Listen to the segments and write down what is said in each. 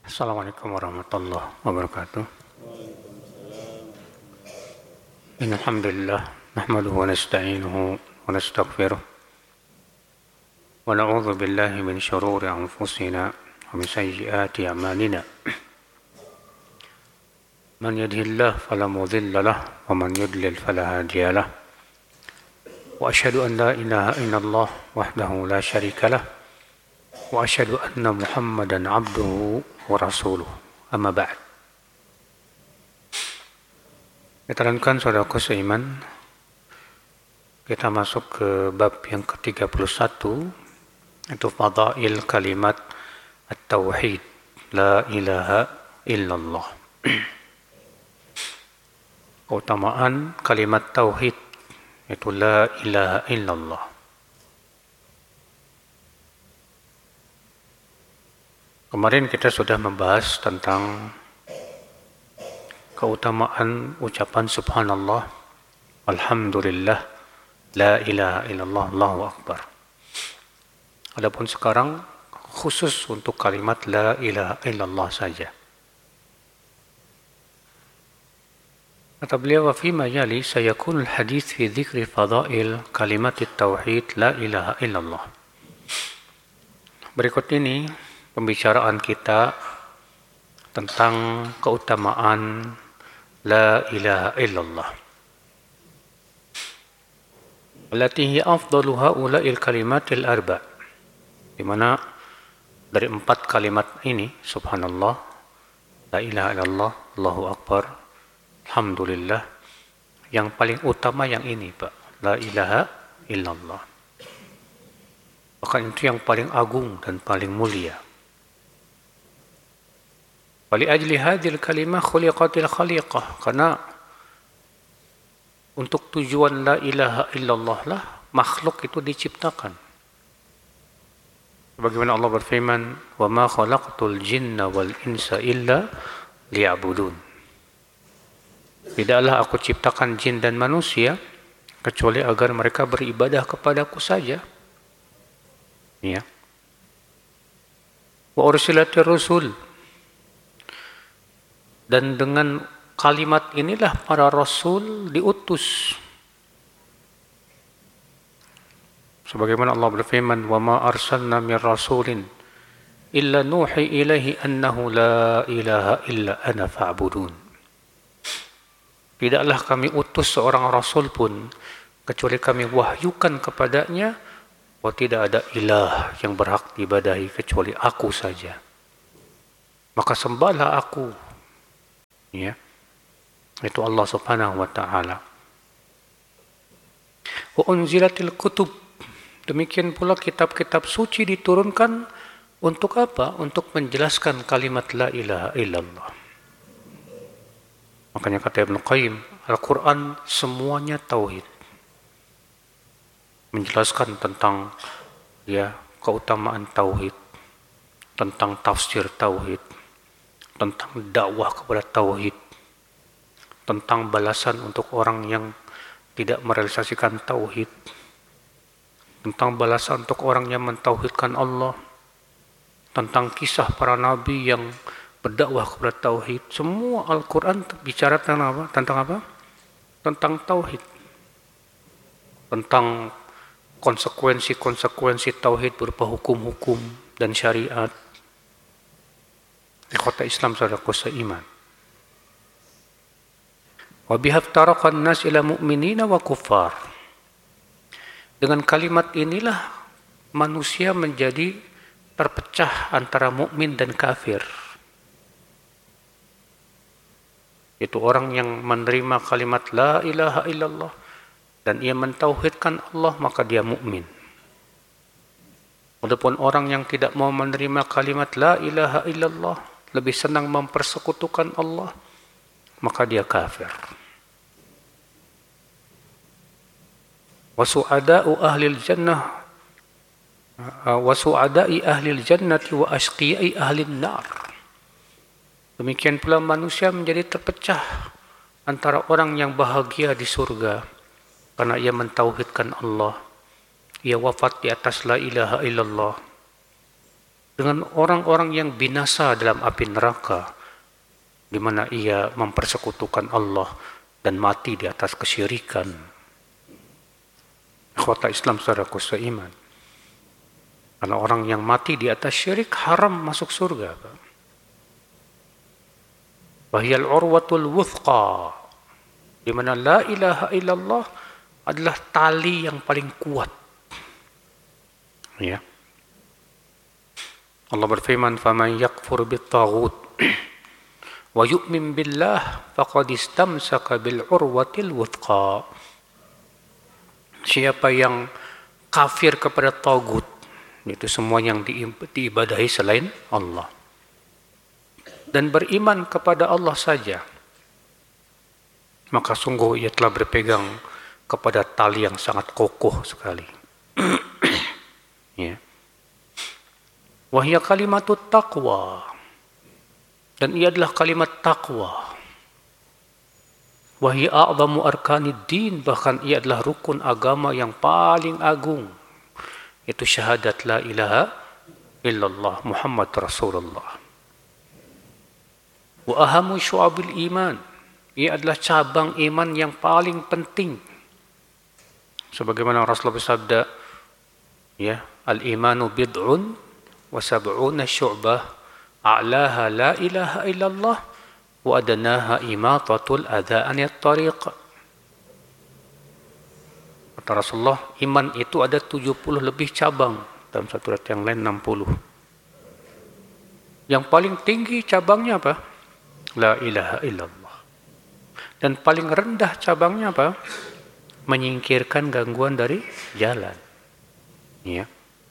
Assalamualaikum warahmatullahi wabarakatuh. Innal hamdalillah nahmaduhu wa nasta'inuhu wa nastaghfiruh wa na'udzu billahi min shururi anfusina wa min sayyiati a'malina. Man yahdihillahu fala mudilla lahu wa man yudlil fala hadiya lahu. Wa asyhadu an la ilaha illallah wahdahu la syarika lahu wa asyhadu anna Muhammadan 'abduhu wa rasuluh. Amma ba'd. Kita lanjutkan saudaraku seiman. Kita masuk ke bab yang ke-31, itu fadail kalimat at-tauhid, la ilaha illallah. Keutamaan kalimat tauhid, itu la ilaha illallah. Kemarin kita sudah membahas tentang keutamaan ucapan subhanallah, alhamdulillah, la ilaha illallah, Allahu akbar. Adapun sekarang khusus untuk kalimat la ilaha illallah saja. Kata beliau, wa fima yali sayakun al-hadith fi dzikri fadail kalimat at-tauhid la ilaha illallah. Berikut ini pembicaraan kita tentang keutamaan la ilaha illallah. Allati hiya afdalu haula'il kalimatil arba'. Di mana dari 4 kalimat ini, subhanallah, la ilaha illallah, Allahu akbar, alhamdulillah, yang paling utama yang ini, Pak, la ilaha illallah. Bahkan itu yang paling agung dan paling mulia. Wali ajli hadhil kalimah khuliqatil khaliqah, karena untuk tujuan la ilaha illallah lah makhluk itu diciptakan. Bagaimana Allah berfirman, wa ma khalaqtul jinna wal insa illa liya'budun. Tidaklah aku ciptakan jin dan manusia kecuali agar mereka beribadah kepadaku saja. Ya. Wa ursilatir rusul. Dan dengan kalimat inilah para rasul diutus. Sebagaimana Allah berfirman, wa ma arsalna min rasulin illa nuhi ilaihi annahu la ilaha illa ana fa'budun. Tidaklah kami utus seorang rasul pun kecuali kami wahyukan kepadanya bahwa tidak ada ilah yang berhak diibadahi kecuali aku saja. Maka sembahlah aku. Ya, itu Allah subhanahu wa ta'ala. Wa unzilatil kutub. Demikian pula kitab-kitab suci diturunkan untuk apa? Untuk menjelaskan kalimat la ilaha illallah. Makanya kata Ibnu Qayyim, Al-Quran semuanya tauhid. Menjelaskan tentang keutamaan tauhid, tentang tafsir tauhid, tentang dakwah kepada tauhid, tentang balasan untuk orang yang tidak merealisasikan tauhid, tentang balasan untuk orang yang mentauhidkan Allah, tentang kisah para nabi yang berdakwah kepada tauhid. Semua Al-Quran bicara tentang apa? Tentang tauhid, tentang konsekuensi tauhid berupa hukum-hukum dan syariat. Ikhwata Islam saudaraku seiman. Wa biha iftaraqan nas ila mu'minina wa kuffar. Dengan kalimat inilah manusia menjadi terpecah antara mukmin dan kafir. Itu orang yang menerima kalimat la ilaha illallah dan ia mentauhidkan Allah, maka dia mukmin. Adapun orang yang tidak mau menerima kalimat la ilaha illallah, lebih senang mempersekutukan Allah, maka dia kafir. Wa su'ada'u ahlil jannah wa su'ada'i ahlil jannati wa ashqiya'i ahlin nar. Demikian pula manusia menjadi terpecah antara orang yang bahagia di surga karena ia mentauhidkan Allah, ia wafat di atas la ilaha illallah, dengan orang-orang yang binasa dalam api neraka, di mana ia mempersekutukan Allah dan mati di atas kesyirikan. Ikhwata Islam saudaraku seiman, kalau orang yang mati di atas syirik haram masuk surga. Wahiyal urwatul wuthqa, di mana la ilaha illallah adalah tali yang paling kuat. Ya. Allah berfirman, "Faman yakfur bit-taghut wa yu'min billah faqad istamsaka bil urwatil wuthqa." Siapa yang kafir kepada tagut, itu semua yang diibadahi selain Allah, dan beriman kepada Allah saja, maka sungguh ia telah berpegang kepada tali yang sangat kokoh sekali. Ya. Wahya kalimatut taqwa, dan ia adalah kalimat taqwa. Wahya a'zamu arkanid din, bahkan ia adalah rukun agama yang paling agung, itu syahadat la ilaha illallah Muhammad Rasulullah. Wa ahamu syu'abil iman, ia adalah cabang iman yang paling penting. Sebagaimana Rasulullah bersabda, ya, al-imanu bid'un wa sab'una syu'bah, a'laha la ilaha illallah wa adnaha imatatul adha anit tariq. Kata Rasulullah, iman itu ada 70 lebih cabang, dalam satu riwayat yang lain 60. Yang paling tinggi cabangnya apa? La ilaha illallah. Dan paling rendah cabangnya apa? Menyingkirkan gangguan dari jalan. Ya.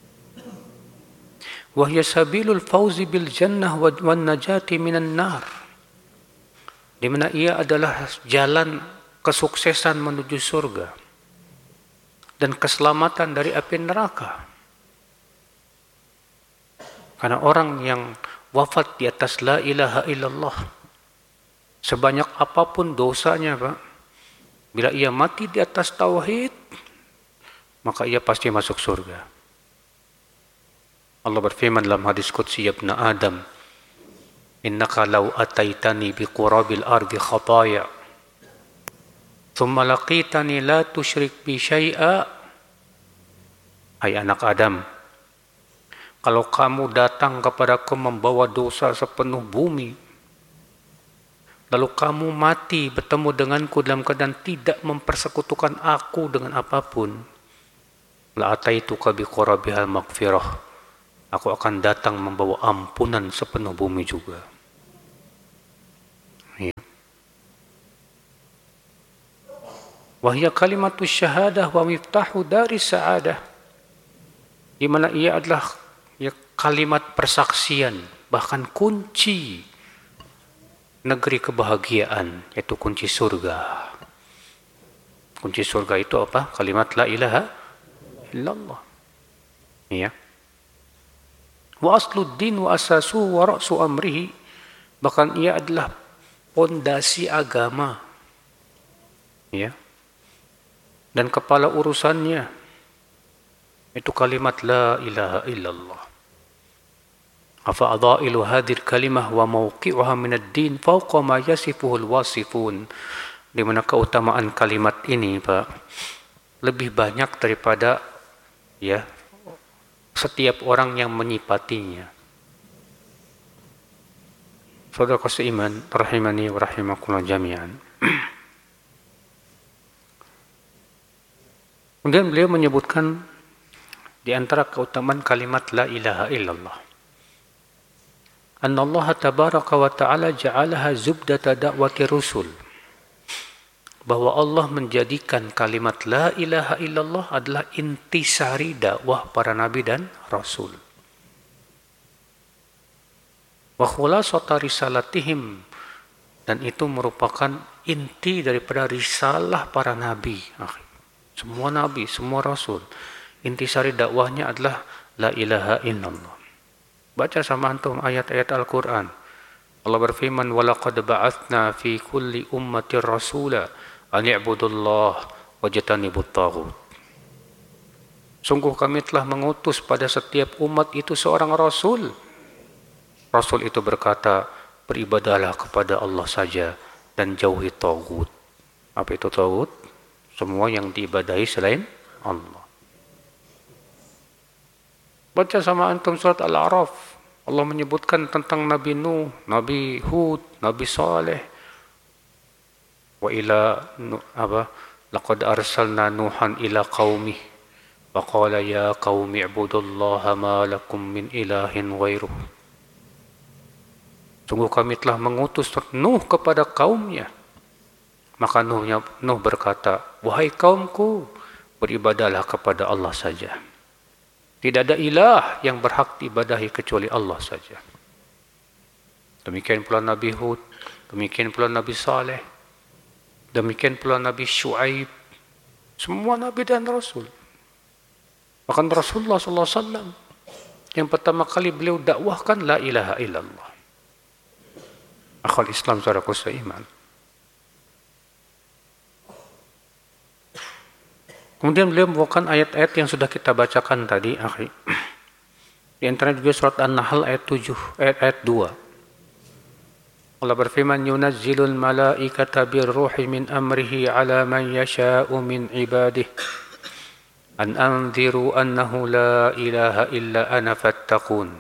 Wahya sabilul fauzi bil jannah wan najati minan nar, di mana ia adalah jalan kesuksesan menuju surga dan keselamatan dari api neraka. Karena orang yang wafat di atas la ilaha illallah, sebanyak apapun dosanya, Pak, bila ia mati di atas tauhid, maka ia pasti masuk surga. Allah berfirman dalam hadis qudsi, "Ya ibna Adam, innaka law ataitani biqurabil ardi khataya, thumma laqitani la tusyrik bi syai'a." Hai anak Adam, kalau kamu datang kepadaku membawa dosa sepenuh bumi, lalu kamu mati bertemu denganku dalam keadaan tidak mempersekutukan aku dengan apapun, la ataituka biqurabihal maghfirah, aku akan datang membawa ampunan sepenuh bumi juga. Ya. Wahya kalimatus syahadah wa miftahu daris sa'adah, di mana ia adalah ya, kalimat persaksian, bahkan kunci negeri kebahagiaan, yaitu kunci surga. Kunci surga itu apa? Kalimat la ilaha illallah. Ya. Wa asluddin wa asasu wa ra'su amrihi, bahkan ia adalah pondasi agama, ya, dan kepala urusannya itu kalimat la ilaha illallah. Afa adailu hadir kalimah wa mawqi'uha min ad-din fawqa ma yasifuhul wasifun, di mana keutamaan kalimat ini, Pak, lebih banyak daripada ya setiap orang yang menyipatinya. Saudara seiman, rahimani wa rahimakumullah jami'an. Kemudian beliau menyebutkan di antara keutamaan kalimat la ilaha illallah, anna Allah tabaraka wa ta'ala ja'alaha zubdata da'wati rusul, bahwa Allah menjadikan kalimat la ilaha illallah adalah intisari dakwah para nabi dan rasul. Wa khulasata risalatihim, dan itu merupakan inti daripada risalah para nabi. Semua nabi, semua rasul, intisari dakwahnya adalah la ilaha illallah. Baca sama antum ayat-ayat Al-Quran. Allah berfirman, وَلَقَدْ بَعَثْنَا فِي كُلِّ أُمَّةٍ رَسُولًا أَنِ اعْبُدُوا اللَّهَ وَاجْتَنِبُوا الطَّاغُوتَ. Sungguh kami telah mengutus pada setiap umat itu seorang Rasul. Rasul itu berkata, beribadahlah kepada Allah saja dan jauhi tagut. Apa itu tagut? Semua yang diibadahi selain Allah. Baca sama antum surat Al-A'raf. Allah menyebutkan tentang Nabi Nuh, Nabi Hud, Nabi Saleh. Wa ila laqad arsalna Nuhan ila qaumih wa qala ya qaumi ibudullaha ma lakum min ilahin ghairuh. Sungguh kami telah mengutus Nuh kepada kaumnya. Maka Nuh berkata, wahai kaumku, beribadahlah kepada Allah saja. Tidak ada ilah yang berhak diibadahi kecuali Allah saja. Demikian pula Nabi Hud, demikian pula Nabi Saleh, demikian pula Nabi Syuaib. Semua Nabi dan Rasul. Bahkan Rasulullah SAW yang pertama kali beliau dakwahkan la ilaha illallah. Akhul Islam saudaraku seiman. Kemudian beliau membawakan ayat-ayat yang sudah kita bacakan tadi, akhi. Di antara juga surat An-Nahl ayat 7, ayat 2. Allah berfirman, "Yunazzilul malaikata birruhi min amrihi ala man yasha'u min ibadihi an anziru annahu la ilaha illa ana fattaqun."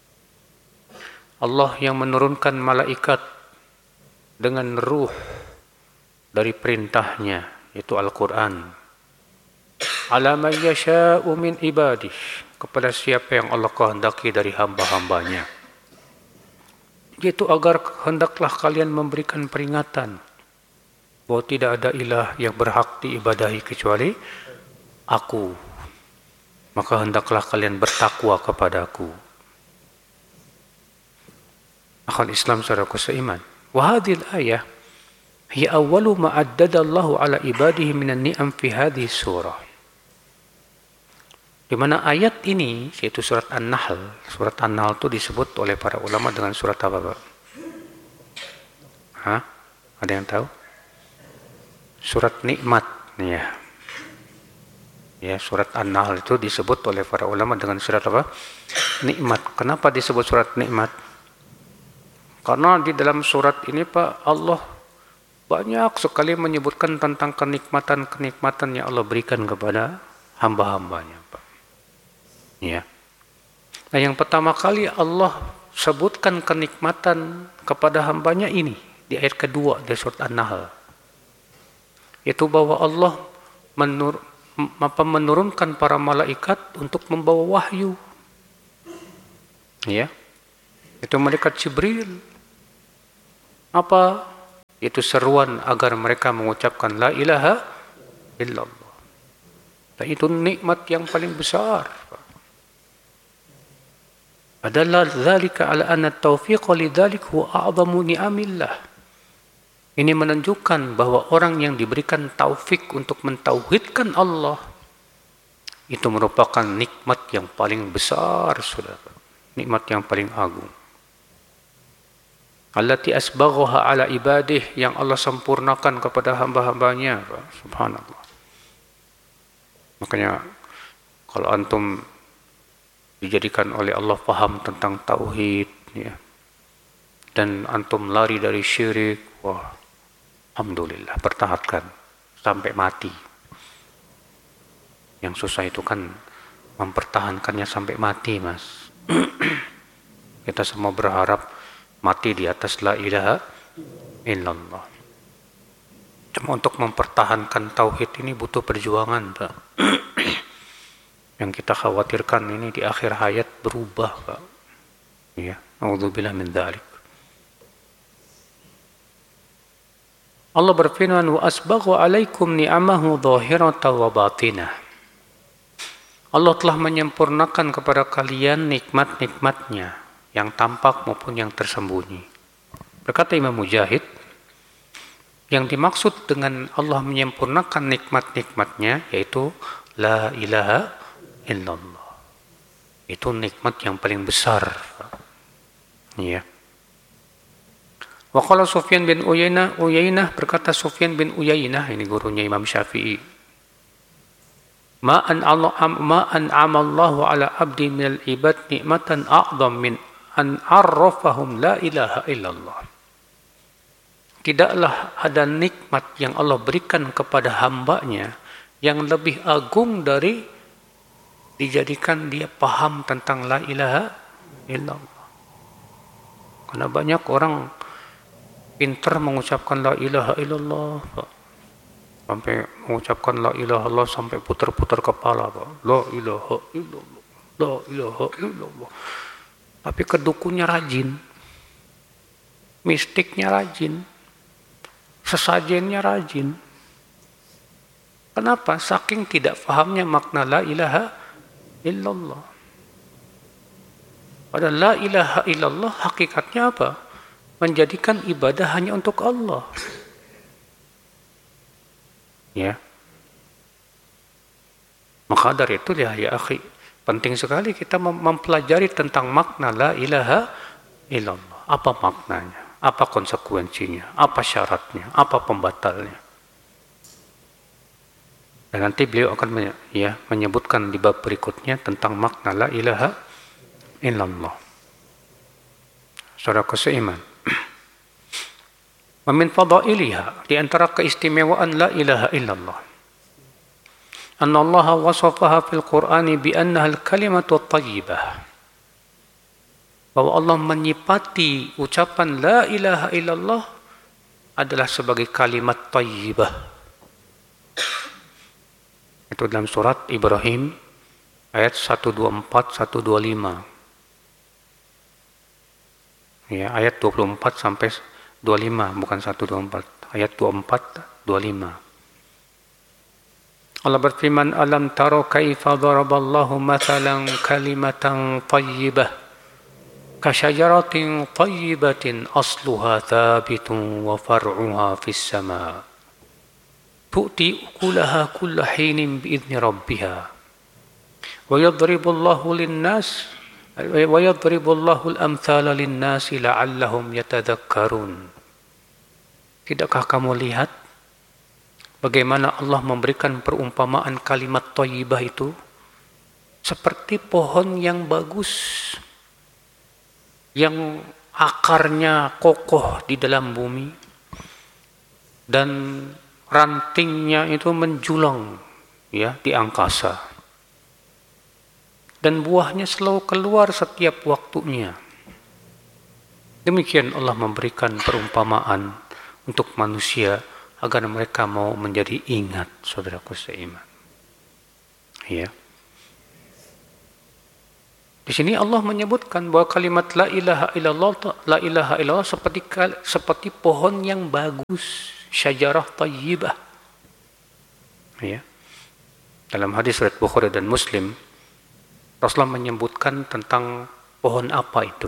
Allah yang menurunkan malaikat dengan ruh dari perintahnya, yaitu Al-Quran. Ala man yasha'u min ibadih, kepada siapa yang Allah kehendaki dari hamba-hambanya. Yaitu agar hendaklah kalian memberikan peringatan bahwa tidak ada ilah yang berhak diibadahi kecuali aku. Maka hendaklah kalian bertakwa kepadaku. Akhul Islam saudaraku seiman. Wa hadhil ayah hiya awwalu ma addada Allahu ala ibadihi minan ni'am fi hadhihi surah. Di mana ayat ini, yaitu surat An-Nahl. Surat An-Nahl itu disebut oleh para ulama dengan surat apa, Pak? Hah? Ada yang tahu? Surat nikmat. Ya. Ya, surat An-Nahl itu disebut oleh para ulama dengan surat apa? Nikmat. Kenapa disebut surat nikmat? Karena di dalam surat ini, Pak, Allah banyak sekali menyebutkan tentang kenikmatan-kenikmatan yang Allah berikan kepada hamba-hambanya, Pak. Ya. Nah, yang pertama kali Allah sebutkan kenikmatan kepada hambanya ini di ayat kedua dari surat An-Nahl. Yaitu bahwa Allah menurunkan para malaikat untuk membawa wahyu. Ya. Itu malaikat Jibril. Apa? Itu seruan agar mereka mengucapkan la ilaha illallah. Dan itu nikmat yang paling besar. Adalah dzalika ala anna at-taufiq lidzalik huwa a'zamu ni'amillah. Ini menunjukkan bahwa orang yang diberikan taufik untuk mentauhidkan Allah itu merupakan nikmat yang paling besar, Saudara. Nikmat yang paling agung. Allati asbaghaha ala ibadih, yang Allah sempurnakan kepada hamba-hambanya, subhanallah. Makanya kalau antum dijadikan oleh Allah paham tentang tauhid, ya, dan antum lari dari syirik, wah, alhamdulillah, pertahankan sampai mati. Yang susah itu kan mempertahankannya sampai mati, Mas. Kita semua berharap mati di atas la ilaha illallah. Cuma untuk mempertahankan tauhid ini butuh perjuangan, Pak. Yang kita khawatirkan ini di akhir hayat berubah, Pak. Ya, a'udzubillah min dzalik. Allah berfirman, wa asbagha 'alaikum ni'amahu dhahiratan wa batinah. Allah telah menyempurnakan kepada kalian nikmat-nikmatnya yang tampak maupun yang tersembunyi. Berkata Imam Mujahid, yang dimaksud dengan Allah menyempurnakan nikmat-nikmatnya yaitu la ilaha illallah. Itu nikmat yang paling besar. Ya. Wa qala Sufyan bin Uyainah, berkata Sufyan bin Uyainah, ini gurunya Imam Syafi'i. ma an'amallahu ala abdi minal ibad ni'matan a'zam min an arrafahum la ilaha illallah. Tidaklah ada nikmat yang Allah berikan kepada hambanya yang lebih agung dari dijadikan dia paham tentang la ilaha illallah. Karena banyak orang pintar mengucapkan la ilaha illallah, Pak. Sampai mengucapkan la ilaha illallah sampai putar-putar kepala, Pak. La ilaha illallah, la ilaha illallah. Tapi kedukunya rajin, mistiknya rajin, sesajennya rajin. Kenapa? Saking tidak pahamnya makna la ilaha illallah. Padahal la ilaha illallah hakikatnya apa? Menjadikan ibadah hanya untuk Allah. Ya. Maka dari itu ya akhi, penting sekali kita mempelajari tentang makna la ilaha illallah. Apa maknanya? Apa konsekuensinya? Apa syaratnya? Apa pembatalnya? Dan nanti beliau akan menyebutkan di bab berikutnya tentang makna la ilaha illallah. Saudara seiman. Wa min fadailiha, di antara keistimewaan la ilaha illallah, anna Allah wasafaha fil Qur'ani bi annaha al-kalimatu at-thayyibah. Bahwa Allah menyifati ucapan la ilaha illallah adalah sebagai kalimat thayyibah. Itu dalam surat Ibrahim ayat 124 125. Ya, ayat 24 sampai 25, bukan 124, ayat 24 25. Allah berfirman, alam taro kaifa daraballahu mathalan kalimatan thayyibah kasyajaratin thayyibatin asluha thabitun wa far'uha fis sama' tu'ti ukulaha kulla hinin bi'idni rabbiha wa yadribullahu lin-nas وَيَضْرِبُ اللَّهُ الْأَمْثَالَ لِلنَّاسِ لَعَلَّهُمْ يَتَذَكَّرُونَ. Tidakkah kamu lihat bagaimana Allah memberikan perumpamaan kalimat thayyibah itu seperti pohon yang bagus, yang akarnya kokoh di dalam bumi dan rantingnya itu menjulang ya di angkasa. Dan buahnya selalu keluar setiap waktunya. Demikian Allah memberikan perumpamaan untuk manusia agar mereka mau menjadi ingat, saudaraku seiman. Ya. Di sini Allah menyebutkan bahwa kalimat la ilaha illallah seperti pohon yang bagus, syajarah thayyibah. Ya. Dalam hadis riwayat Bukhari dan Muslim, Rasulullah menyebutkan tentang pohon apa itu.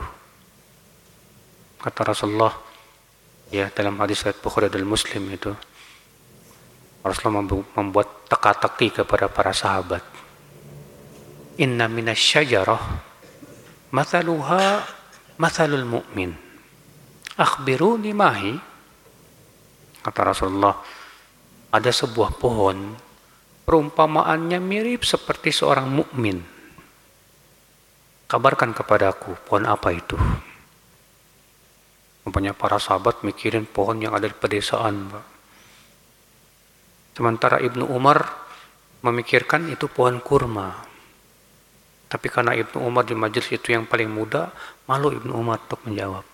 Kata Rasulullah, ya dalam hadis riwayat Bukhari dan Muslim itu, Rasulullah membuat teka-teki kepada para sahabat. Inna minasyajarah mathaluha mathalul mu'min. Akhbiruni mahi. Kata Rasulullah, ada sebuah pohon, perumpamaannya mirip seperti seorang mukmin. Kabarkan kepadaku, pohon apa itu? Umpamanya para sahabat mikirin pohon yang ada di pedesaan, Pak. Sementara Ibnu Umar memikirkan itu pohon kurma. Tapi karena Ibnu Umar di majelis itu yang paling muda, malu Ibnu Umar untuk menjawab.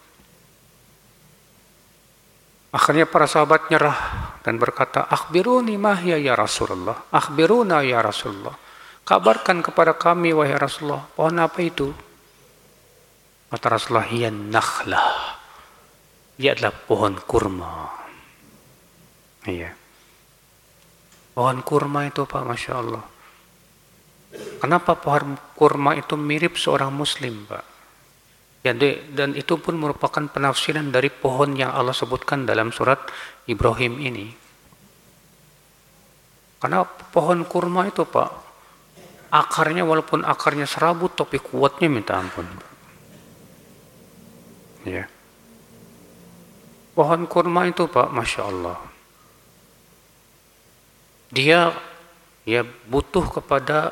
Akhirnya para sahabat nyerah dan berkata, akhbiruni mahya ya Rasulullah, akhbiruna ya Rasulullah. Kabarkan kepada kami, wahai Rasulullah, pohon apa itu? Kata Rasulullah, hiya nakhlah. Dia adalah pohon kurma. Iya. Pohon kurma itu, Pak, Masya Allah. Kenapa pohon kurma itu mirip seorang muslim, Pak? Dan itu pun merupakan penafsiran dari pohon yang Allah sebutkan dalam surat Ibrahim ini. Karena pohon kurma itu, Pak, akarnya walaupun akarnya serabut tapi kuatnya minta ampun. Ya. Pohon kurma itu, Pak, Masya Allah. Dia ya butuh kepada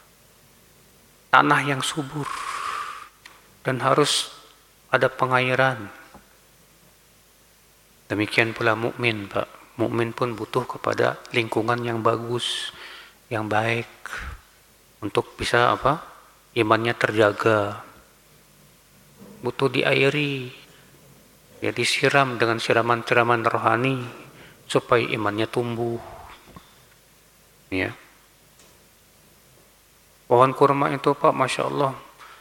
tanah yang subur dan harus ada pengairan. Demikian pula mukmin, Pak. Mukmin pun butuh kepada lingkungan yang bagus, yang baik untuk bisa imannya terjaga. Butuh diairi, ya disiram dengan siraman-siraman rohani supaya imannya tumbuh. Ya. Pohon kurma itu, Pak, Masya Allah,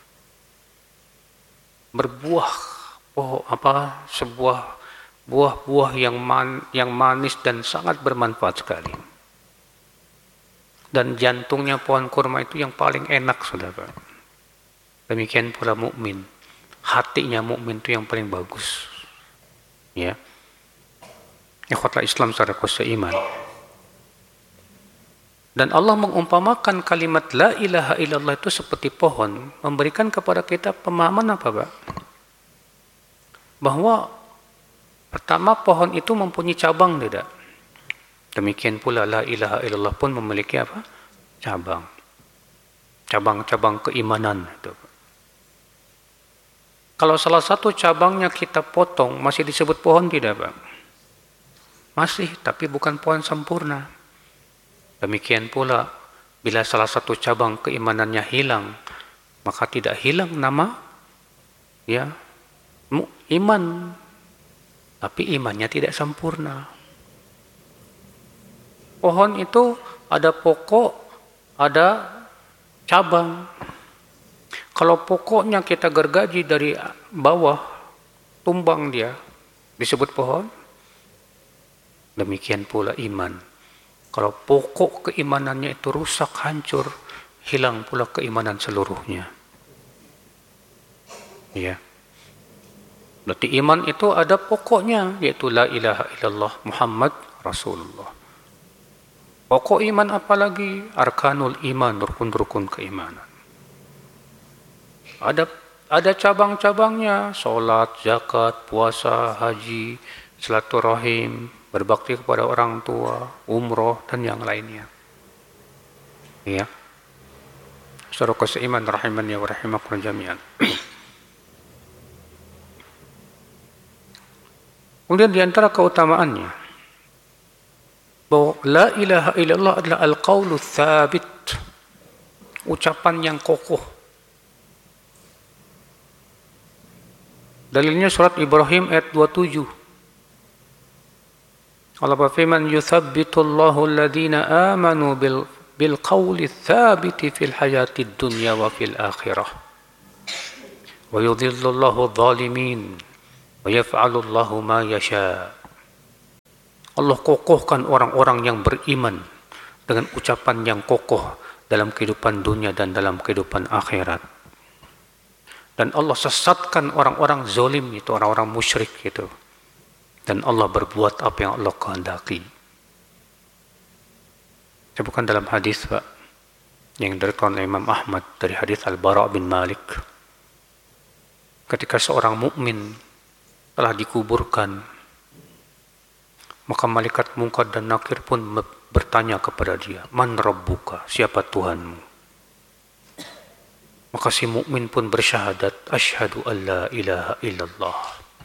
berbuah sebuah buah-buah yang manis dan sangat bermanfaat sekali. Dan jantungnya pohon kurma itu yang paling enak, Saudara. Demikian pula mukmin. Hatinya mukmin itu yang paling bagus. Ya. Ikhwatul Islam secara seiman. Dan Allah mengumpamakan kalimat la ilaha illallah itu seperti pohon, memberikan kepada kita pemahaman apa, Pak? Bahwa pertama, pohon itu mempunyai cabang, tidak? Demikian pula la ilaha illallah pun memiliki apa? Cabang. Cabang-cabang keimanan itu. Kalau salah satu cabangnya kita potong, masih disebut pohon tidak, Pak? Masih, tapi bukan pohon sempurna. Demikian pula bila salah satu cabang keimanannya hilang, maka tidak hilang nama iman, tapi imannya tidak sempurna. Pohon itu ada pokok, ada cabang. Kalau pokoknya kita gergaji dari bawah, tumbang dia, disebut pohon. Demikian pula iman. Kalau pokok keimanannya itu rusak, hancur, hilang pula keimanan seluruhnya. Ya. Berarti iman itu ada pokoknya, yaitu la ilaha illallah Muhammad Rasulullah. Pokok iman apalagi? Arkanul iman, rukun-rukun keimanan. Ada cabang-cabangnya, salat, zakat, puasa, haji, silaturahim, berbakti kepada orang tua, umroh, dan yang lainnya. Ya. Saudara seiman rahimani wa rahimakumullah jami'an. Kemudian di antara keutamaannya bahwa la ilaha illallah adalah al-qaulu tsabit, ucapan yang kokoh. Dalilnya surat Ibrahim ayat 27. Allah berfirman, yuthabbitullahu alladhina amanu bil qawli tsabiti fil hayatid dunya wa fil akhirah. Wa yudhillullahu adh-dhalimin wa yaf'alullahu ma yasha. Allah kokohkan orang-orang yang beriman dengan ucapan yang kokoh dalam kehidupan dunia dan dalam kehidupan akhirat. Dan Allah sesatkan orang-orang zalim itu, orang-orang musyrik itu. Dan Allah berbuat apa yang Allah kehendaki. Sebutkan dalam hadis, Pak, yang diriwayatkan oleh Imam Ahmad dari hadis Al-Bara' bin Malik. Ketika seorang mukmin telah dikuburkan, maka malaikat Munkar dan Nakir pun bertanya kepada dia, "Man rabbuka?" Siapa Tuhanmu? Maka si mukmin pun bersyahadat, "Asyhadu an la ilaha illallah."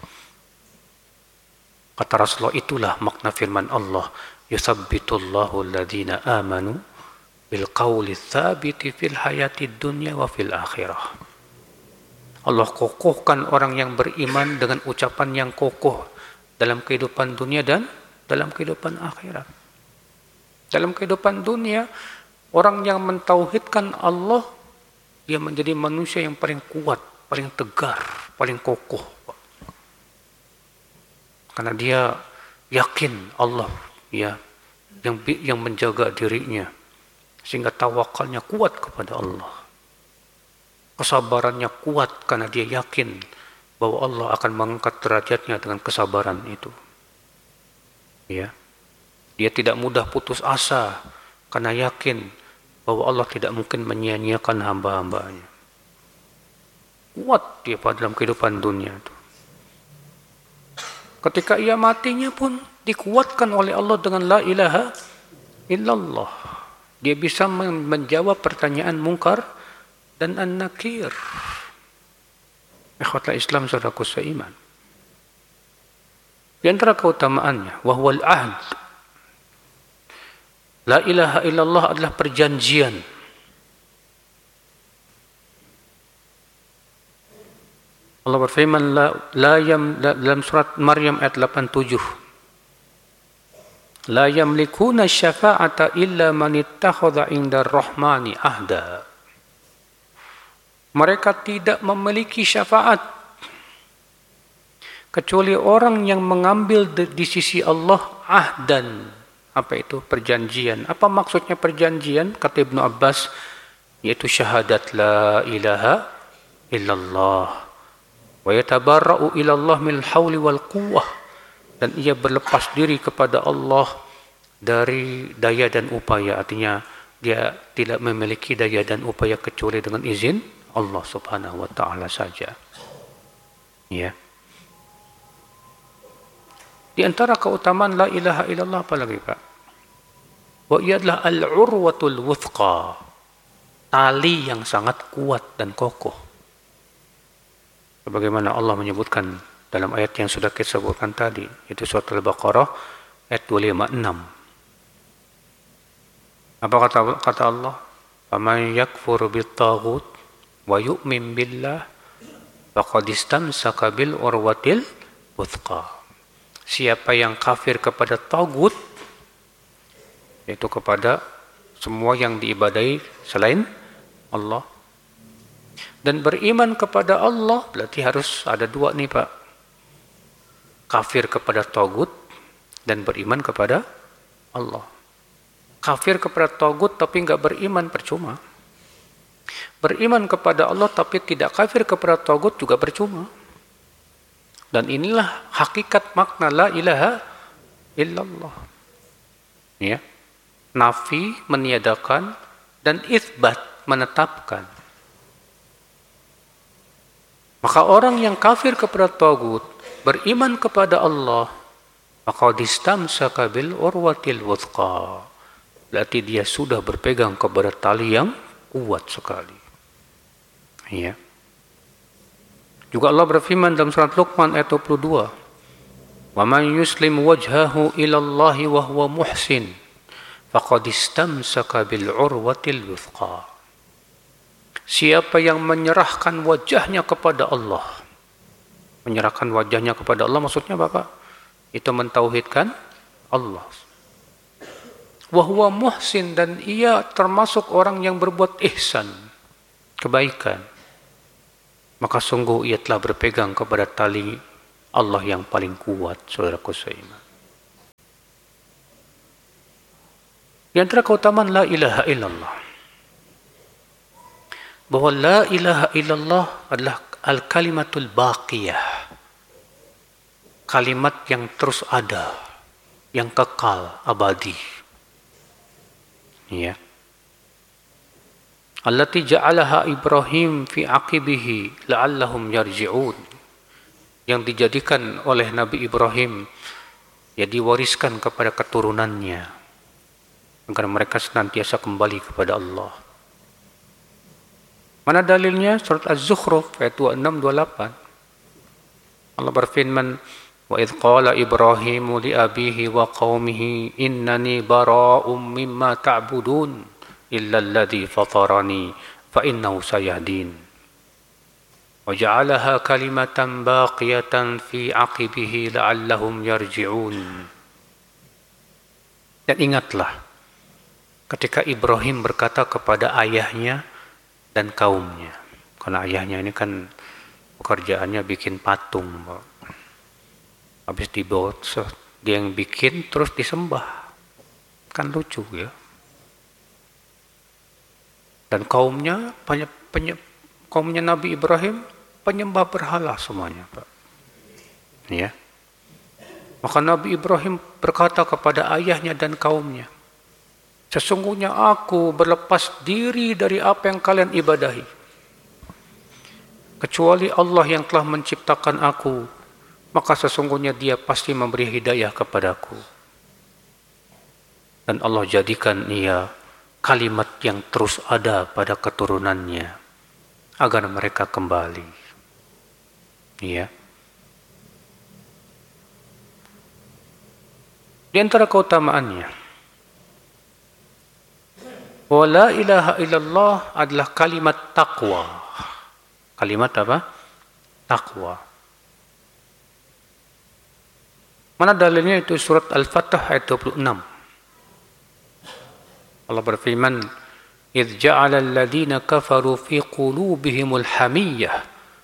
Kata Rasulullah, itulah makna firman Allah, yuthabbitullahu alladhina amanu bil qawli tsabiti fil hayatid dunya wa fil akhirah. Allah kokohkan orang yang beriman dengan ucapan yang kokoh dalam kehidupan dunia dan dalam kehidupan akhirat. Dalam kehidupan dunia, orang yang mentauhidkan Allah, dia menjadi manusia yang paling kuat, paling tegar, paling kokoh. Karena dia yakin Allah yang menjaga dirinya, sehingga tawakalnya kuat kepada Allah. Kesabarannya kuat karena dia yakin bahwa Allah akan mengangkat derajatnya dengan kesabaran itu. Ya. Dia tidak mudah putus asa karena yakin bahwa Allah tidak mungkin menyia-nyiakan hamba-hambanya. Kuat dia pada dalam kehidupan dunia itu. Ketika ia matinya pun dikuatkan oleh Allah dengan la ilaha illallah. Dia bisa menjawab pertanyaan mungkar dan an-nakir. Ikhwatal Islam, saudaraku seiman. Di antara keutamaannya, wahwal ahd. La ilaha illallah adalah perjanjian. Allah berfirman dalam surat Maryam ayat 87. La yamlikuna syafa'ata illa man ittakhadha 'inda ar-rahmani ahda. Mereka tidak memiliki syafaat kecuali orang yang mengambil di sisi Allah ahdan. Apa itu? Perjanjian. Apa maksudnya perjanjian? Kata Ibnu Abbas, yaitu syahadat la ilaha illallah wa yatabarra'u ilallah minal hauli wal quwwah. Dan ia berlepas diri kepada Allah dari daya dan upaya. Artinya dia tidak memiliki daya dan upaya kecuali dengan izin Allah subhanahu wa ta'ala saja. Ya. Di antara keutamaan la ilaha illallah apa lagi, Pak? Wa ia adalah al-urwatul wuthqa. Tali yang sangat kuat dan kokoh. Sebagaimana Allah menyebutkan dalam ayat yang sudah kita sebutkan tadi, itu surat Al-Baqarah ayat 256. Apa kata Allah? "Faman yakfur bit-taghut wa yu'min billah faqad istamsaka bil urwatil wuthqa." Siapa yang kafir kepada tagut, yaitu kepada semua yang diibadahi selain Allah, dan beriman kepada Allah, berarti harus ada dua nih, Pak. Kafir kepada tagut dan beriman kepada Allah. Kafir kepada tagut tapi enggak beriman, percuma. Beriman kepada Allah tapi tidak kafir kepada tagut juga percuma. Dan inilah hakikat makna la ilaha illallah. Ya. Nafi meniadakan dan itsbat menetapkan. Maka orang yang kafir kepada tagut, beriman kepada Allah, maka distamsaka bil urwatil wuthqa. Berarti dia sudah berpegang kepada tali yang kuat sekali. Ya. Juga Allah berfirman dalam surat Luqman ayat 22. Wa man yuslim wajhahu ila Allah wa huwa muhsin, faqad istamsaka bil urwatil wuthqa. Siapa yang menyerahkan wajahnya kepada Allah. Menyerahkan wajahnya kepada Allah maksudnya Bapak? Itu mentauhidkan Allah. Wahwa muhsin, dan ia termasuk orang yang berbuat ihsan, kebaikan. Maka sungguh ia telah berpegang kepada tali Allah yang paling kuat, saudaraku seiman. Di antara keutamaan la ilaha illallah, bahwa la ilaha illallah adalah al-kalimatul baqiyah. Kalimat yang terus ada, yang kekal, abadi. Ya. Allati ja'alaha Ibrahim fi aqibihi la'allahum yarji'un. Yang dijadikan oleh Nabi Ibrahim, ya diwariskan kepada keturunannya agar mereka senantiasa kembali kepada Allah. Mana dalilnya? Surat Az-Zukhruf ayat 26-28. Allah berfirman, wa idh qala Ibrahimu li abihi wa qaumihi innani bara'um mimma ta'budun illa alladhi fatarani fa innahu sayahdin. Wa ja'alaha kalimatan baqiyatan fi aqibihi la'allahum yarji'un. Dan ingatlah ketika Ibrahim berkata kepada ayahnya dan kaumnya. Karena ayahnya ini kan pekerjaannya bikin patung. Habis dibawa, dia yang bikin terus disembah. Kan lucu ya. Dan kaumnya, kaumnya Nabi Ibrahim penyembah berhala semuanya, Pak. Ya. Maka Nabi Ibrahim berkata kepada ayahnya dan kaumnya, sesungguhnya aku berlepas diri dari apa yang kalian ibadahi, kecuali Allah yang telah menciptakan aku, maka sesungguhnya Dia pasti memberi hidayah kepadaku. Dan Allah jadikan ia kalimat yang terus ada pada keturunannya agar mereka kembali. Ya. Di antara keutamaannya, wa la ilaha illallah adalah kalimat taqwa. Kalimat apa? Taqwa. Mana dalilnya? Itu surat Al-Fatah ayat 26. Allah berfirman, "Idz ja'ala alladziina kafaru fi qulubihimul hamiyyah,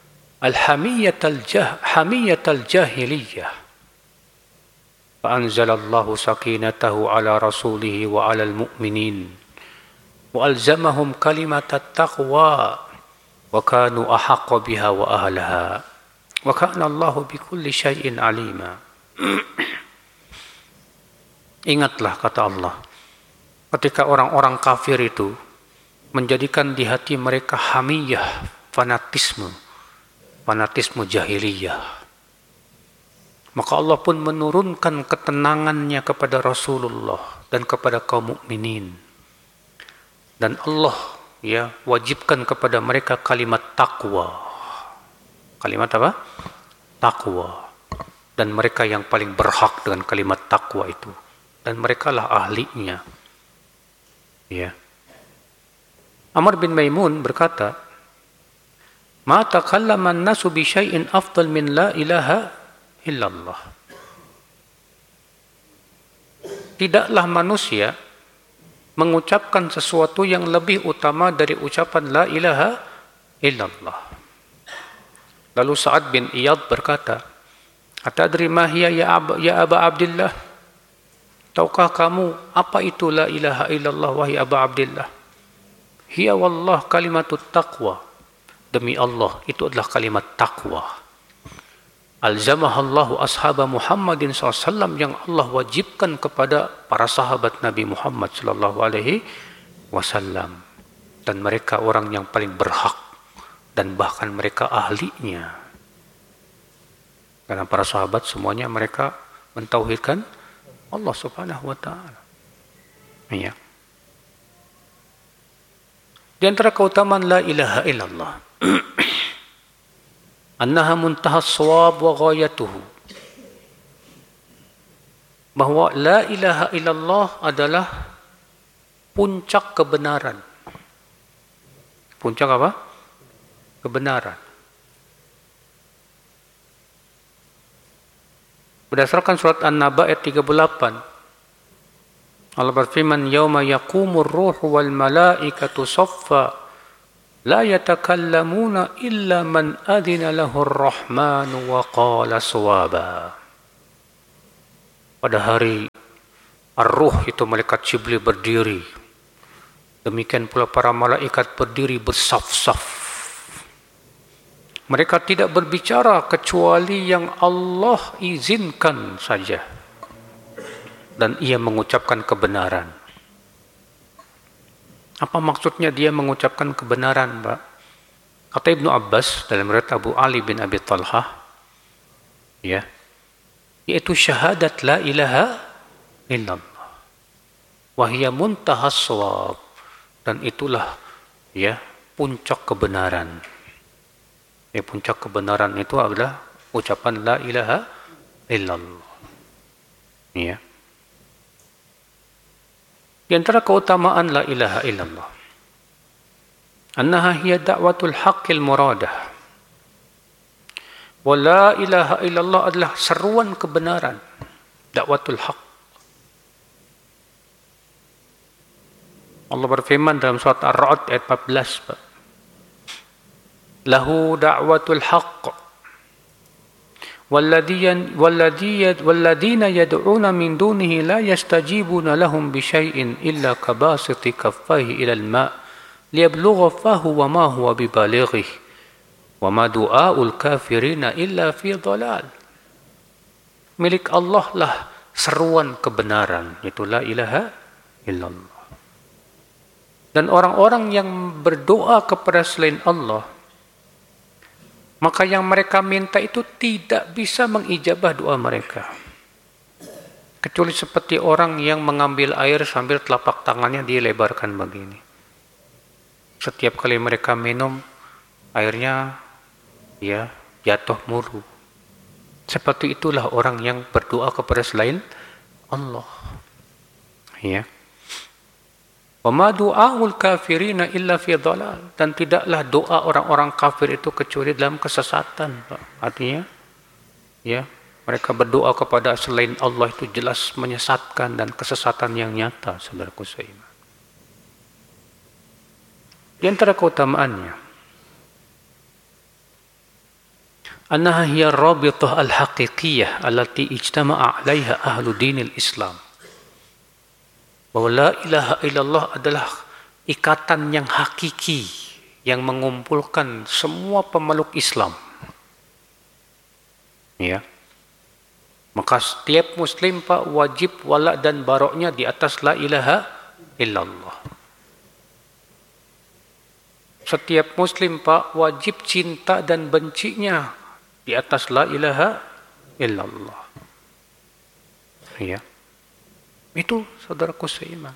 hamiyatal jahiliyah. Fa'anzalallahu sakinatahu ala rasulihi wa 'alal mu'minin wa alzamahum kalimatat taqwa wa kanu ahaqqa biha wa ahlaha wa kana Allahu bikulli syai'in 'alima." Ingatlah, kata Allah, ketika orang-orang kafir itu menjadikan di hati mereka hamiyah, fanatisme jahiliyah. Maka Allah pun menurunkan ketenangannya kepada Rasulullah dan kepada kaum mukminin. Dan Allah wajibkan kepada mereka kalimat takwa. Kalimat apa? Takwa. Dan mereka yang paling berhak dengan kalimat takwa itu. Dan merekalah ahlinya. Ya. Amr bin Maimun berkata, "Ma takallama an-nasu bi syai'in afdal min la ilaha illallah." Tidaklah manusia mengucapkan sesuatu yang lebih utama dari ucapan la ilaha illallah. Lalu Sa'ad bin Iyad berkata, "Atadri ma hiya ya Aba Abdillah?" Tahukah kamu apa itu la ilaha illallah wahai Aba Abdillah? "Hiya wallah kalimatut taqwa." Demi Allah, itu adalah kalimat taqwa. Alzamahallahu ashaba Muhammadin SAW, yang Allah wajibkan kepada para sahabat Nabi Muhammad SAW. Dan mereka orang yang paling berhak dan bahkan mereka ahlinya. Karena para sahabat semuanya mereka mentauhidkan Allah Subhanahu wa taala. Ya. Di antara keutamaan la ilaha illallah, annaha muntahas shawab wa ghayatuhu. Bahwa la ilaha illallah adalah puncak kebenaran. Puncak apa? Kebenaran. Berdasarkan surat An-Naba ayat 38, Allah berfirman, "Yauma yaqumur ruhu wal malaikatu saffa la yatakallamuna illa man adina lahur rahmanu wa qala sawaba." Pada hari Ar-Ruh itu malaikat Jibril berdiri. Demikian pula para malaikat berdiri bersaf-saf. Mereka tidak berbicara kecuali yang Allah izinkan saja. Dan ia mengucapkan kebenaran. Apa maksudnya dia mengucapkan kebenaran, Pak? Kata Ibnu Abbas dalam riwayat Abu Ali bin Abi Talhah, yaitu syahadat la ilaha illallah. Wahia muntahas shawab. Dan itulah puncak kebenaran. Puncak kebenaran itu adalah ucapan la ilaha illallah. Ya. Di antara keutamaan la ilaha illallah, annaha hiya da'watul haqqil muradah. Wa la ilaha illallah adalah seruan kebenaran, da'watul haqq. Allah berfirman dalam surat Ar-Ra'd ayat 14, Pak. Lahu da'watul haqq والذين يدعون من دونه لا يستجيبون لهم بشيء إلا كباسط كفيه إلى الماء ليبلغ فاه وما هو ببالغه وما دعاء الكافرين إلا في ضلال. Milik Allah lah seruan kebenaran, yaitu la ilaha illallah. Dan orang-orang yang berdoa kepada selain Allah, maka yang mereka minta itu tidak bisa mengijabah doa mereka. Kecuali seperti orang yang mengambil air sambil telapak tangannya dilebarkan begini. Setiap kali mereka minum, airnya ya jatuh muru. Seperti itulah orang yang berdoa kepada selain Allah. Ya. Wa ma du'aul kafirina illa fi dhalal, dan tidaklah doa orang-orang kafir itu kecuali dalam kesesatan. Artinya ya, mereka berdoa kepada selain Allah itu jelas menyesatkan dan kesesatan yang nyata, saudaraku seiman. Di antara keutamaannya, annaha hiya rabithah al-haqiqiyah allati ijtama'a 'alaiha ahlu dinil Islam. Bahwa la ilaha illallah adalah ikatan yang hakiki yang mengumpulkan semua pemeluk Islam. Ya. Maka setiap muslim Pak wajib wala dan baroknya di atas la ilaha illallah. Setiap muslim Pak wajib cinta dan bencinya di atas la ilaha illallah. Ya. Itu saudaraku seiman.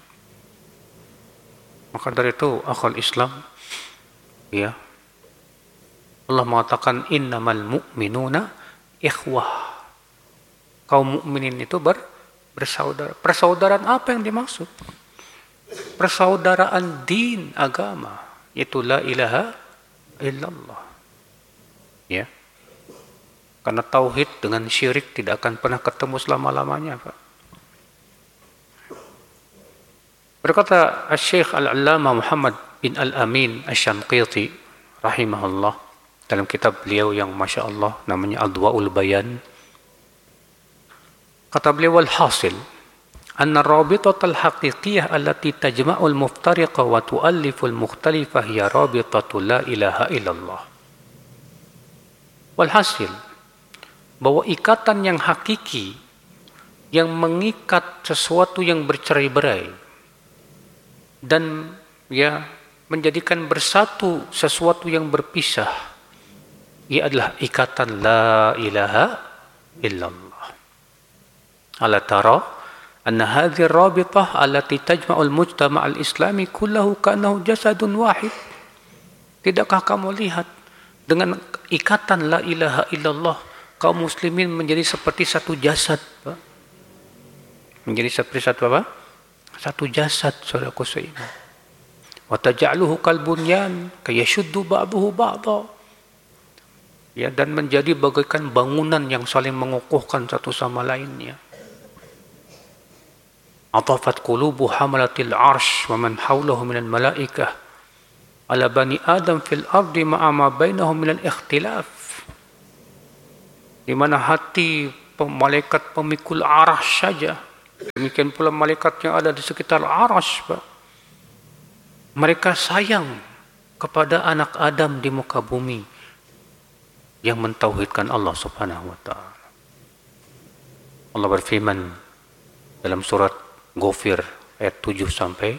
Maka dari itu akhul Islam, ya, Allah mengatakan innamal mu'minuna ikhwah. Kaum mukminin itu bersaudara. Persaudaraan apa yang dimaksud? Persaudaraan din, agama, yaitu la ilaha illallah. Ya. Karena tauhid dengan syirik tidak akan pernah ketemu selama-lamanya, Pak. Berkata Syekh Al-Allamah Muhammad bin Al-Amin Asy-Syamqiti rahimahullah dalam kitab beliau yang Masya Allah namanya Adwa'ul Bayan. Kata beliau, wal hasil anna rabitatal haqiqiyah allati tajma'ul muftariqa wa tu'alliful mukhtalifa hiya rabitatul la ilaha illallah. Wal hasil, bahwa ikatan yang hakiki yang mengikat sesuatu yang bercerai-berai dan ya menjadikan bersatu sesuatu yang berpisah, ia adalah ikatan la ilaha illallah. Ala tara anna hadhihi rabitah allati tajma'ul mujtama' al-islami kullahu ka'annahu jasadun wahid. Tidakkah kamu lihat dengan ikatan la ilaha illallah kaum muslimin menjadi seperti satu jasad, Pak? Menjadi seperti satu apa? Satu jasad, saudaraku seiman. Wa taj'aluhu kalbunyan kayashuddu ba'dahu ba'dha. Ya, dan menjadi bagaikan bangunan yang saling mengukuhkan satu sama lainnya. Atafat qulubu hamalatil arsh wa man hawlahu minal malaikah ala bani adam fil ardi ma'a ma bainahum minal ikhtilaf. Di mana hati malaikat pemikul arsh saja, demikian pula malaikat yang ada di sekitar arasy, Pak. Mereka sayang kepada anak Adam di muka bumi yang mentauhidkan Allah Subhanahu wa taala. Allah berfirman dalam surat Ghafir ayat 7 sampai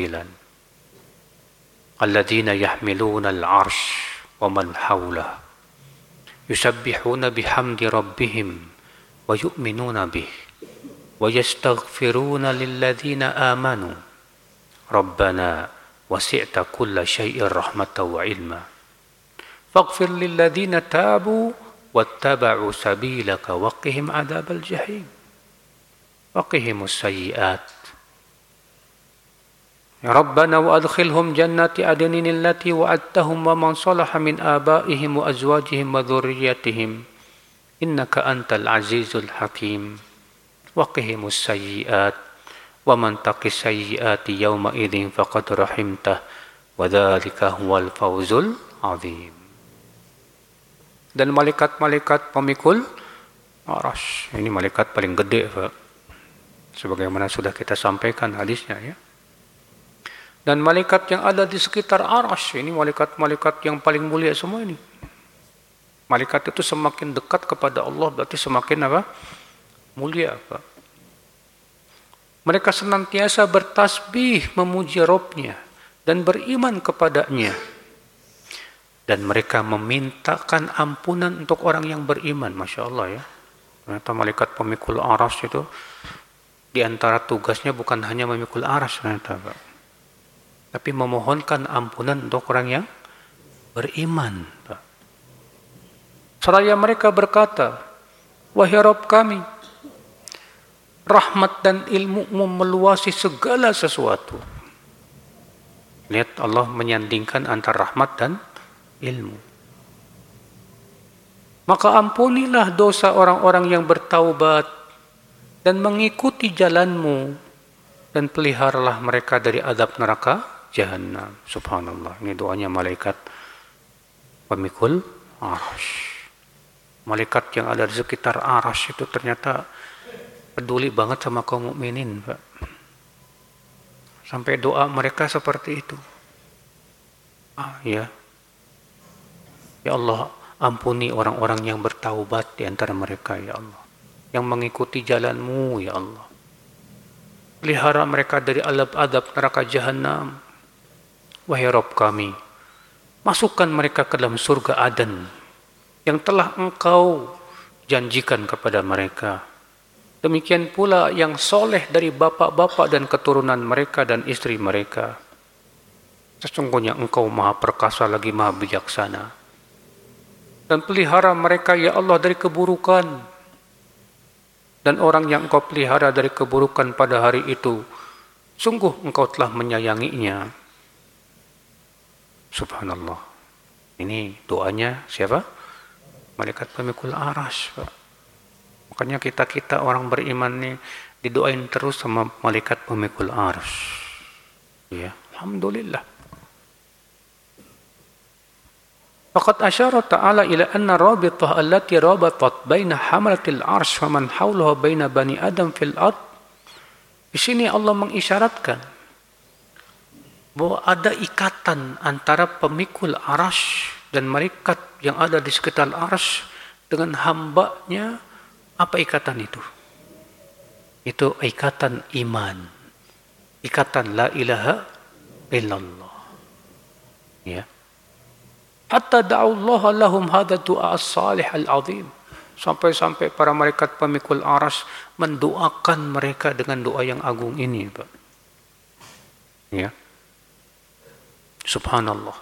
9. Alladzina yahmiluna al-'arsy wa man hawlahu yusabbihuna bihamdi rabbihim wa yu'minuna bihi wa yastaghfiruna lilladzina amanu rabbana wasi'ta kulla syai'in rahmatan wa ilma faghfir lilladzina tabu wattaba'u sabilaka waqihim adzabal jahim waqihimus sayyi'at ya rabbana wa adkhilhum jannati adnin allati wa'adtahum wa man salaha min abaihim wa azwajihim wa dhurriyyatihim innaka antal azizul hakim waqihimus sayyi'at wa man taqis sayyi'ati yawma idzin faqad rahimtah wa dzalika huwal fawzul azim. Dan malaikat-malaikat pemikul arasy, ini malaikat paling gede, Pak. Sebagaimana sudah kita sampaikan hadisnya, ya. Dan malaikat yang ada di sekitar arasy, ini malaikat-malaikat yang paling mulia semua ini. Malaikat itu semakin dekat kepada Allah berarti semakin apa? Mulia, Pak. Mereka senantiasa bertasbih memuji Rabb-Nya dan beriman kepadanya. Dan mereka memintakan ampunan untuk orang yang beriman. Masya Allah, ya. Ternyata malaikat pemikul arasy itu di antara tugasnya bukan hanya memikul arsy ternyata, Pak. Tapi memohonkan ampunan untuk orang yang beriman, Pak. Seraya mereka berkata, wahai Rabb kami, rahmat dan ilmu-Mu meluasi segala sesuatu. Lihat, Allah menyandingkan antara rahmat dan ilmu. Maka ampunilah dosa orang-orang yang bertaubat dan mengikuti jalan-Mu, dan peliharalah mereka dari azab neraka Jahannam. Subhanallah. Ini doanya malaikat pemikul arsy. Malaikat yang ada di sekitar arsy itu ternyata peduli banget sama kaum mukminin, Pak. Sampai doa mereka seperti itu. Ya Allah, ampuni orang-orang yang bertaubat di antara mereka, ya Allah. Yang mengikuti jalan-Mu, ya Allah. Pelihara mereka dari azab neraka Jahannam. Wahai Rabb kami, masukkan mereka ke dalam surga Aden yang telah Engkau janjikan kepada mereka. Demikian pula yang soleh dari bapak-bapak dan keturunan mereka dan istri mereka. Sesungguhnya Engkau Maha Perkasa lagi Maha Bijaksana. Dan pelihara mereka, ya Allah, dari keburukan. Dan orang yang Engkau pelihara dari keburukan pada hari itu, sungguh Engkau telah menyayanginya. Subhanallah. Ini doanya siapa? Malaikat pemikul arsy, Pak. Makanya kita orang beriman nih didoain terus sama malaikat pemikul arsy. Ya, alhamdulillah. Faqad asyara ta'ala ila anna rabitah allati rabatat baina hamalatil arsy wa man hawlaha baina bani Adam fil ard. Di sini Allah mengisyaratkan bahwa ada ikatan antara pemikul arsy dan malaikat yang ada di sekitar arsy dengan hambanya. Apa ikatan itu? Itu ikatan iman, ikatan la ilaha illallah. Ya. Hatta da'allaha lahum hadha du'a as-salih al-azim. Sampai-sampai para malaikat pemikul arsy mendoakan mereka dengan doa yang agung ini, Pak. Ya. Subhanallah.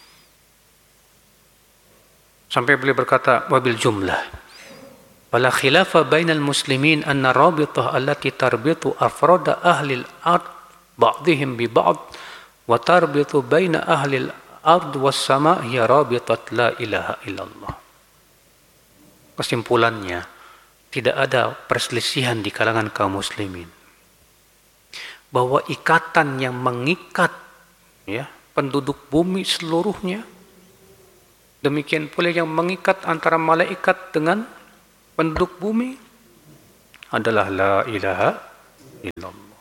Sampai beliau berkata, wabil jumlah fala khilafa bainal muslimin anna rabitah allati tarbitu afrada ahli al-ard ba'dihim bi ba'd wa tarbitu baina ahli al-ard was sama' hiya rabitat la ilaha illallah. Kesimpulannya, tidak ada perselisihan di kalangan kaum muslimin bahwa ikatan yang mengikat, ya, penduduk bumi seluruhnya, demikian pula yang mengikat antara malaikat dengan penduduk bumi adalah la ilaha illallah.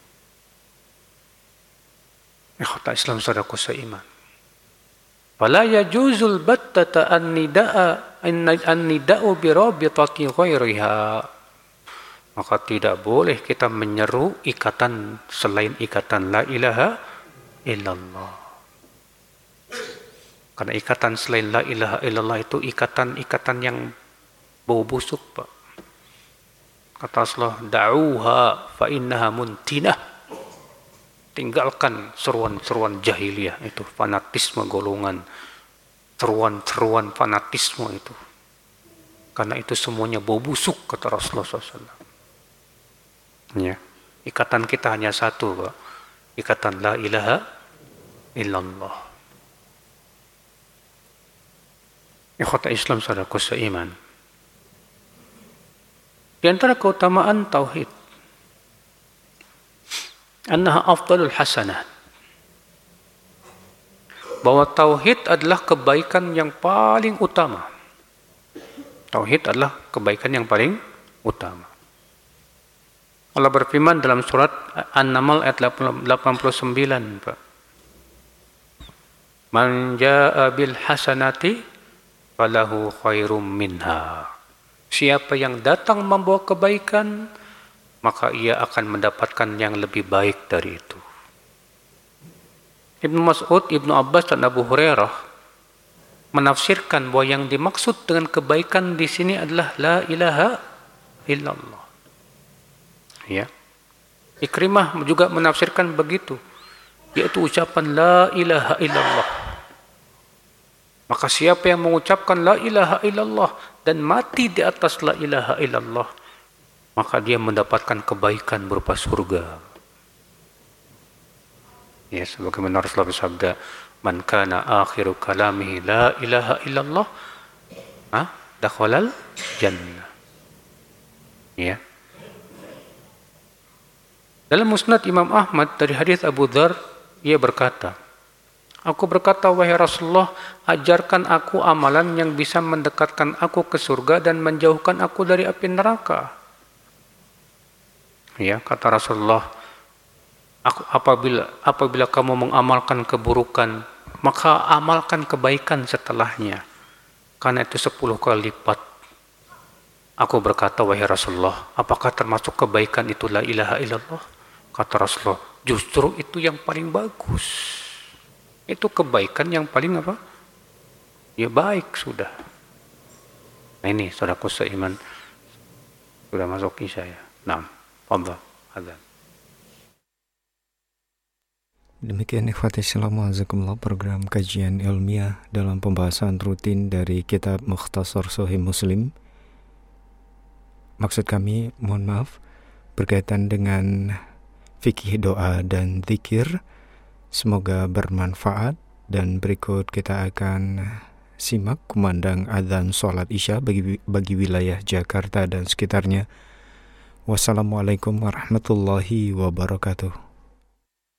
Ikhwata Islam saudaraku seiman. Fala yajuzul battata an-nida'u bi rabitati ghairiha. Maka tidak boleh kita menyeru ikatan selain ikatan la ilaha illallah. Karena ikatan selain la ilaha illallah itu ikatan yang bau busuk, Pak. Kata Allah, da'uha fa innaha muntinah. Tinggalkan seruan-seruan jahiliyah itu, fanatisme golongan, seruan-seruan fanatisme itu. Karena itu semuanya bau busuk, kata Rasulullah SAW. Ya. Ikatan kita hanya satu, Pak. Ikatan la ilaha illallah. Ikhwata Islam saudaraku seiman. Di antara keutamaan tauhid, annaha afdalul hasanah. Bahwa tauhid adalah kebaikan yang paling utama. Tauhid adalah kebaikan yang paling utama. Allah berfirman dalam surat An-Naml ayat 89, Pak. Man jaa'a bil hasanati falahu khairum minha. Siapa yang datang membawa kebaikan, maka ia akan mendapatkan yang lebih baik dari itu. Ibnu Mas'ud, Ibnu Abbas, dan Abu Hurairah menafsirkan bahwa yang dimaksud dengan kebaikan di sini adalah la ilaha illallah. Ya. Ikrimah juga menafsirkan begitu, yaitu ucapan la ilaha illallah. Maka siapa yang mengucapkan la ilaha illallah dan mati di atas la ilaha illallah, maka dia mendapatkan kebaikan berupa surga. Ya, sebagaimana Rasulullah bersabda, man kana akhiru kalamihi la ilaha illallah, dakhalal jannah. Ya. Dalam Musnad Imam Ahmad dari hadis Abu Dzar, ia berkata, aku berkata, wahai Rasulullah, ajarkan aku amalan yang bisa mendekatkan aku ke surga dan menjauhkan aku dari api neraka. Ya, kata Rasulullah, apabila kamu mengamalkan keburukan, maka amalkan kebaikan setelahnya, karena itu 10 kali lipat. Aku berkata, wahai Rasulullah, apakah termasuk kebaikan itu la ilaha illallah? Kata Rasulullah, justru itu yang paling bagus. Itu kebaikan yang paling apa? Ya baik sudah. Nah ini saudaraku seiman, sudah masuk isya ya. Nah, fadhal, adzan. Demikian ikhwati Islam wa'azakumullah, program kajian ilmiah dalam pembahasan rutin dari kitab Mukhtasar Sahih Muslim. Maksud kami, mohon maaf, berkaitan dengan fikih doa dan zikir. Semoga bermanfaat, dan berikut kita akan simak kumandang adzan sholat isya bagi wilayah Jakarta dan sekitarnya. Wassalamualaikum warahmatullahi wabarakatuh.